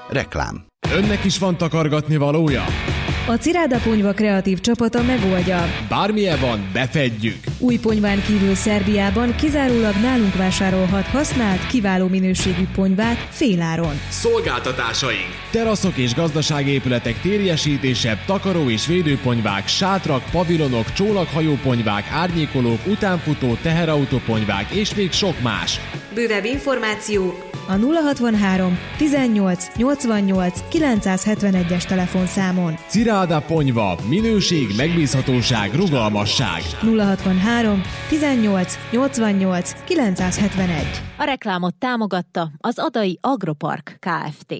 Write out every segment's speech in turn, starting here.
Reklám. Önnek is van takargatni valója? A Ciráda Ponyva kreatív csapata megoldja. Bármilyen van, befedjük. Új ponyván kívül Szerbiában kizárólag nálunk vásárolhat használt, kiváló minőségű ponyvát féláron. Szolgáltatásaink: teraszok és gazdaságépületek térjesítése, takaró és védőponyvák, sátrak, pavilonok, csónakhajóponyvák, árnyékolók, utánfutó, teherautóponyvák és még sok más. Bővebb információ a 063 18 88 971-es telefonszámon. Ciráda Ponyva. Minőség, megbízhatóság, rugalmasság. 063 18 88 971. A reklámot támogatta az Adai Agropark Kft.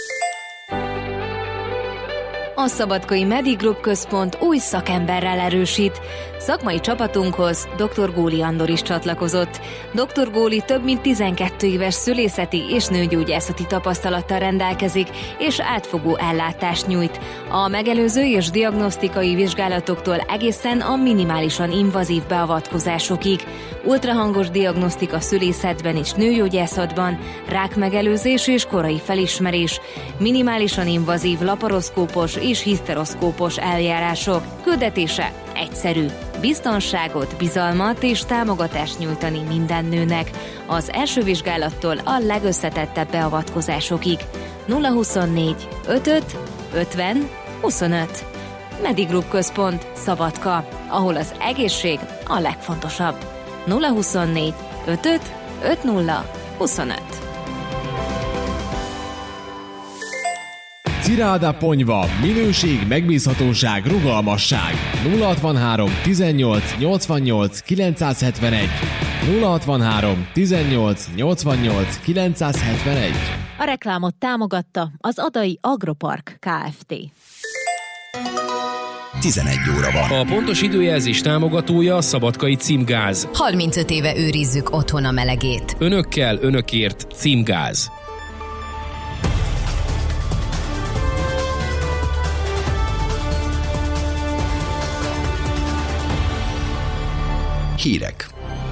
A Szabadkai Medigroup Központ új szakemberrel erősít. Szakmai csapatunkhoz dr. Góli Andor is csatlakozott. Dr. Góli több mint 12 éves szülészeti és nőgyógyászati tapasztalattal rendelkezik, és átfogó ellátást nyújt. A megelőző és diagnosztikai vizsgálatoktól egészen a minimálisan invazív beavatkozásokig. Ultrahangos diagnosztika szülészetben és nőgyógyászatban, rákmegelőzés és korai felismerés, minimálisan invazív laparoszkópos és hiszteroszkópos eljárások. Küldetése egyszerű: biztonságot, bizalmat és támogatást nyújtani minden nőnek, az első vizsgálattól a legösszetettebb beavatkozásokig. 024 55 50 25. Medigroup Központ, Szabadka, ahol az egészség a legfontosabb. 024 55 50 25. Ciráda Ponyva. Minőség, megbízhatóság, rugalmasság. 063 18 88 971. 063 18 88 971. A reklámot támogatta az Adai Agropark Kft. 11 óra van. A pontos időjelzés támogatója a Szabadkai Címgáz. 35 éve őrizzük otthon a melegét. Önökkel, önökért Címgáz. Hírek.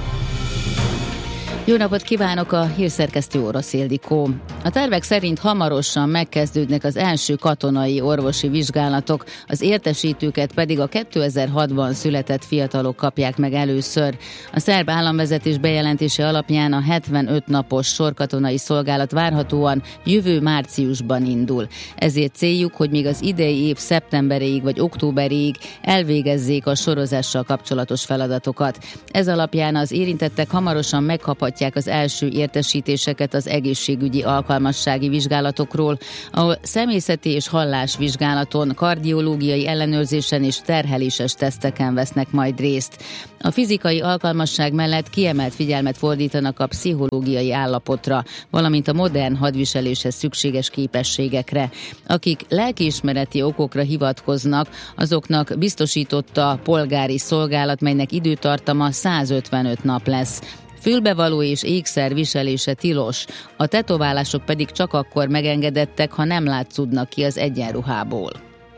Jó napot kívánok, a hírszerkesztő Orosz Ildikó. A tervek szerint hamarosan megkezdődnek az első katonai orvosi vizsgálatok, az értesítőket pedig a 2006-ban született fiatalok kapják meg először. A szerb államvezetés bejelentése alapján a 75 napos sorkatonai szolgálat várhatóan jövő márciusban indul. Ezért céljuk, hogy még az idei év szeptemberéig vagy októberéig elvégezzék a sorozással kapcsolatos feladatokat. Ez alapján az érintettek hamarosan megkaphatják az első értesítéseket az egészségügyi alkalmassági vizsgálatokról, ahol személyzeti és hallásvizsgálaton, kardiológiai ellenőrzésen és terheléses teszteken vesznek majd részt. A fizikai alkalmasság mellett kiemelt figyelmet fordítanak a pszichológiai állapotra, valamint a modern hadviseléshez szükséges képességekre. Akik lelkiismereti okokra hivatkoznak, azoknak biztosította polgári szolgálat, melynek időtartama 155 nap lesz. Fülbevaló és ékszer viselése tilos, a tetoválások pedig csak akkor megengedettek, ha nem látszódnak ki az egyenruhából.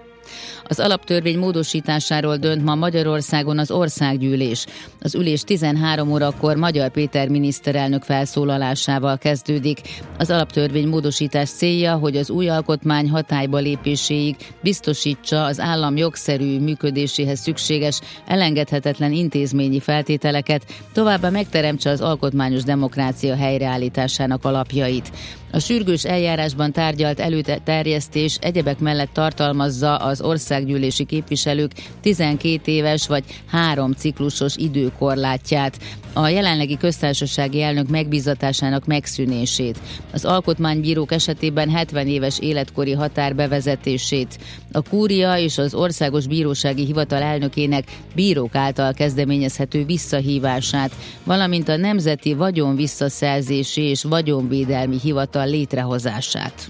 Az alaptörvény módosításáról dönt ma Magyarországon az országgyűlés. Az ülés 13 órakor Magyar Péter miniszterelnök felszólalásával kezdődik. Az alaptörvény módosítás célja, hogy az új alkotmány hatályba lépéséig biztosítsa az állam jogszerű működéséhez szükséges, elengedhetetlen intézményi feltételeket, továbbá megteremtse az alkotmányos demokrácia helyreállításának alapjait. A sürgős eljárásban tárgyalt előterjesztés egyebek mellett tartalmazza az országgyűlési képviselők 12 éves vagy 3 ciklusos időkorlátját, a jelenlegi köztársasági elnök megbízatásának megszűnését, az alkotmánybírók esetében 70 éves életkori határ bevezetését, a kúria és az Országos Bírósági Hivatal elnökének bírók által kezdeményezhető visszahívását, valamint a Nemzeti Vagyonvisszaszerzési és Vagyonvédelmi Hivatal létrehozását.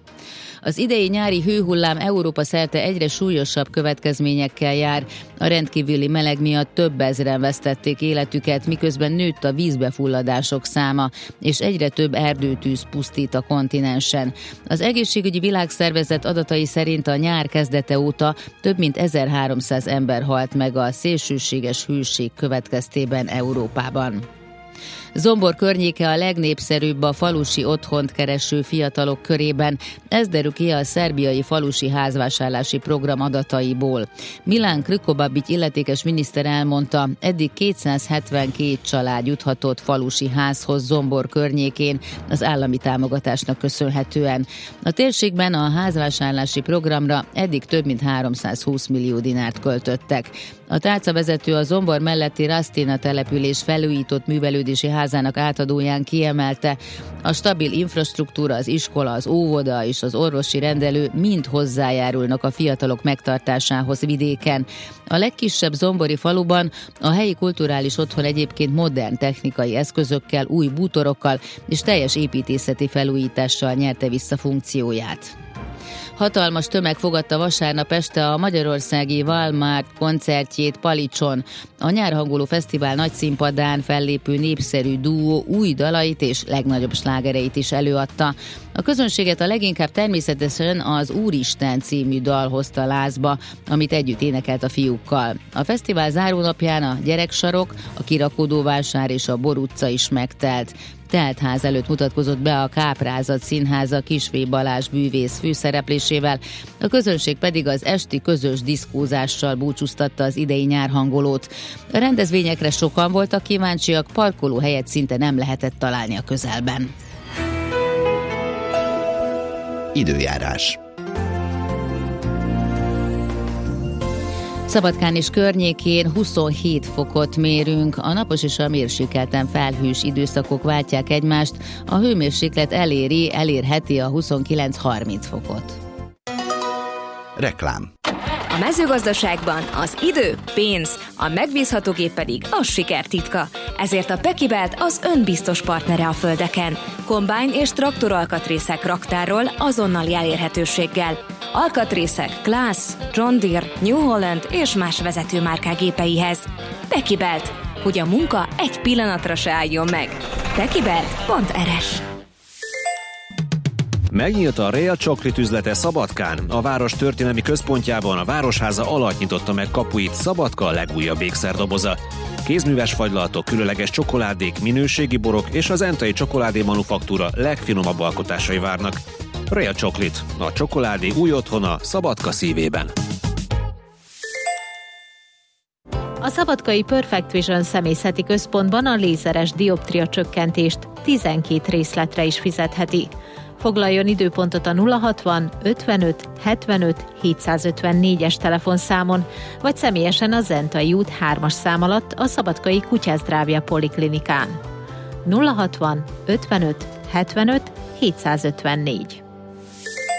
Az idei nyári hőhullám Európa szerte egyre súlyosabb következményekkel jár. A rendkívüli meleg miatt több ezren vesztették életüket, miközben nőtt a vízbefulladások száma, és egyre több erdőtűz pusztít a kontinensen. Az Egészségügyi Világszervezet adatai szerint a nyár kezdete óta több mint 1300 ember halt meg a szélsőséges hőség következtében Európában. Zombor környéke a legnépszerűbb a falusi otthont kereső fiatalok körében. Ez derül ki a szerbiai falusi házvásárlási program adataiból. Milán Krkobabić illetékes miniszter elmondta, eddig 272 család juthatott falusi házhoz Zombor környékén az állami támogatásnak köszönhetően. A térségben a házvásárlási programra eddig több mint 320 millió dinárt költöttek. A tárcavezető a Zombor melletti Rastina település felújított művelődési házának átadóján kiemelte, a stabil infrastruktúra, az iskola, az óvoda és az orvosi rendelő mind hozzájárulnak a fiatalok megtartásához vidéken. A legkisebb zombori faluban a helyi kulturális otthon egyébként modern technikai eszközökkel, új bútorokkal és teljes építészeti felújítással nyerte vissza funkcióját. Hatalmas tömeg fogadta vasárnap este a magyarországi Walmart koncertjét Palicson. A nyárhangoló fesztivál nagy színpadán fellépő népszerű duó új dalait és legnagyobb slágereit is előadta. A közönséget a leginkább természetesen az Úristen című dal hozta lázba, amit együtt énekelt a fiúkkal. A fesztivál zárónapján a Gyereksarok, a Kirakodóvásár és a Bor utca is megtelt. Teltház előtt mutatkozott be a Káprázat Színháza Kisvé Balázs bűvész főszereplésével, a közönség pedig az esti közös diszkózással búcsúztatta az idei nyárhangolót. A rendezvényekre sokan voltak kíváncsiak, parkolóhelyet szinte nem lehetett találni a közelben. Időjárás. Szabadkán és környékén 27 fokot mérünk, a napos és a mérsékelten felhős időszakok váltják egymást, a hőmérséklet elérheti a 29-30 fokot. Reklám. A mezőgazdaságban az idő, pénz, a megbízható gép pedig a siker titka. Ezért a Pekibelt az önbiztos partnere a földeken. Kombájn és traktoralkatrészek raktárról azonnali elérhetőséggel. Alkatrészek Class, John Deere, New Holland és más vezetőmárkák gépeihez. Pekibelt, hogy a munka egy pillanatra se álljon meg. Pekibelt.rs. Megnyílt a Real Chocolate üzlete Szabadkán. A város történelmi központjában a Városháza alatt nyitotta meg kapuit Szabadka legújabb ékszerdoboza. Kézműves fagylaltok, különleges csokoládék, minőségi borok és az Entai Csokoládé Manufaktúra legfinomabb alkotásai várnak. Real Chocolate, a csokoládé új otthona Szabadka szívében. A szabadkai Perfect Vision személyzeti központban a lézeres dioptria csökkentést 12 részletre is fizetheti. Foglaljon időpontot a 060 55 75 754-es telefonszámon, vagy személyesen a Zentai út 3-as szám alatt a Szabadkai Kutyázdrávja Poliklinikán. 060 55 75 754.